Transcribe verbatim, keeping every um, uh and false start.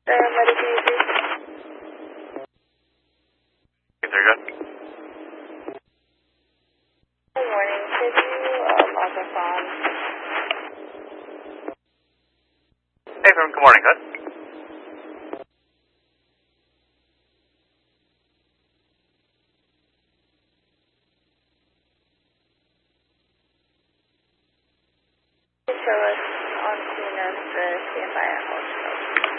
Paramedic easy. They're good. Good morning. Could you uh, log us on? Hey, everyone. Good morning. Good. Show us on scene as the standby at Holt.